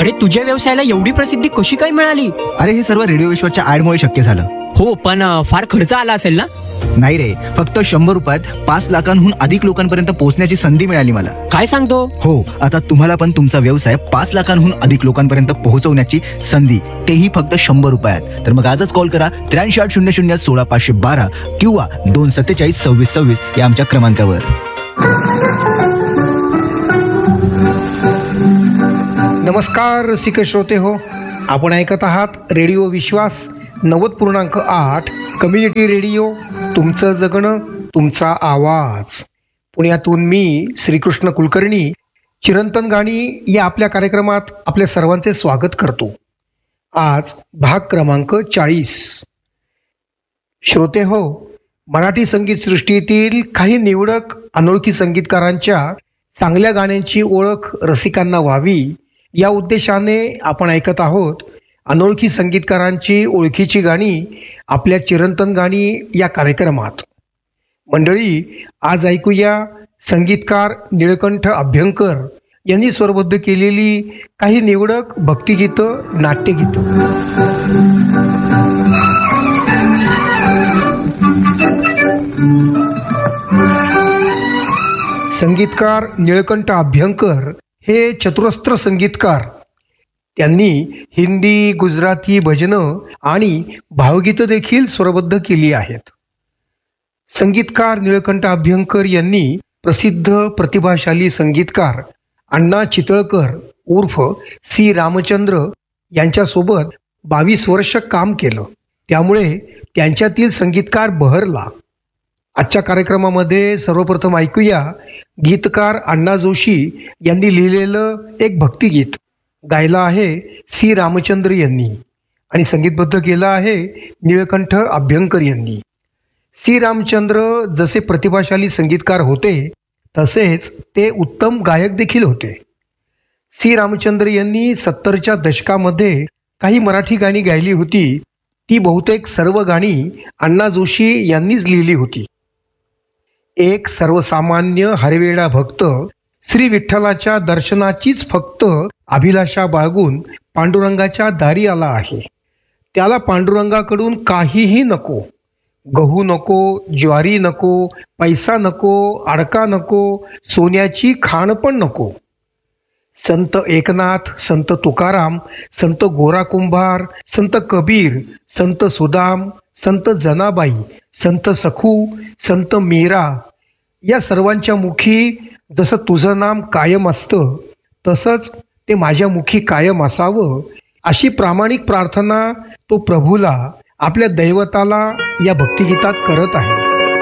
अरे तुझ्या व्यवसायाला एवढी प्रसिद्धी कशी काय मिळाली? अरे हे सर्व रेडिओ विश्वाच्या ऍडमुळे शक्य झालं. हो पण फार खर्च आला असेल ना? नाही रे, फक्त 100 रुपयात 5 लाखांहून अधिक लोकांपर्यंत पोहोचण्याची संधी मिळाली मला. काय सांगतो? हो, आता तुम्हाला पण तुमचा व्यवसाय 5 लाखांहून अधिक लोकांपर्यंत पोहोचवण्याची संधी, तेही फक्त 100 रुपयात. तर मग आजच कॉल करा 83000016 किंवा 2474626 या आमच्या क्रमांकावर. नमस्कार रसिक श्रोते हो, आपण ऐकत आहात रेडिओ विश्वास 90.8 कम्युनिटी रेडिओ, तुमचं जगणं तुमचा आवाज. पुण्यातून मी श्रीकृष्ण कुलकर्णी चिरंतन गाणी या आपल्या कार्यक्रमात आपल्या सर्वांचे स्वागत करतो. आज भाग क्रमांक 40. श्रोते हो, मराठी संगीत सृष्टीतील काही निवडक अनोळखी संगीतकारांच्या चांगल्या गाण्यांची ओळख रसिकांना व्हावी या उद्देशाने आपण ऐकत आहोत अनोळखी संगीतकारांची ओळखीची गाणी आपल्या चिरंतन गाणी या कार्यक्रमात. मंडळी, आज ऐकूया संगीतकार निळकंठ अभ्यंकर यांनी स्वरबद्ध केलेली काही निवडक भक्तिगीतं, नाट्यगीतं. संगीतकार निळकंठ अभ्यंकर हे चतुरस्त्र संगीतकार. त्यांनी हिंदी, गुजराती भजनं आणि भावगीतं देखील स्वरबद्ध केली आहेत. संगीतकार निळकंठ अभ्यंकर यांनी प्रसिद्ध प्रतिभाशाली संगीतकार अण्णा चितळकर उर्फ सी रामचंद्र यांच्यासोबत 22 वर्ष काम केलं. त्यामुळे त्यांच्यातील संगीतकार बहरला. आजच्या कार्यक्रमामध्ये सर्वप्रथम ऐकूया गीतकार अण्णा जोशी यांनी लिहिलेलं एक भक्तिगीत. गायला आहे सी रामचंद्र यांनी आणि संगीतबद्ध केलं आहे निळकंठ अभ्यंकर यांनी. सी रामचंद्र जसे प्रतिभाशाली संगीतकार होते तसेच ते उत्तम गायक देखील होते. सी रामचंद्र यांनी 70च्या दशकामध्ये काही मराठी गाणी गायली होती. ती बहुतेक सर्व गाणी अण्णा जोशी यांनीच लिहिली होती. एक सर्वसामान्य हरवेडा भक्त श्री विठ्ठलाच्या दर्शनाचीच फक्त अभिलाषा बाळगून पांडुरंगाच्या दारी आला आहे. त्याला पांडुरंगाकडून काहीही नको, गहू नको, ज्वारी नको, पैसा नको, अडका नको, सोन्याची खाण पण नको. संत एकनाथ, संत तुकाराम, संत गोरा कुंभार, संत कबीर, संत सुदाम, संत जनाबाई, संत सखू, संत मीरा या सर्वांच्या मुखी जसं तुझं नाम कायम असतं तसंच ते माझ्या मुखी कायम असावं, अशी प्रामाणिक प्रार्थना तो प्रभूला, आपल्या दैवताला या भक्तिगीतात करत आहे.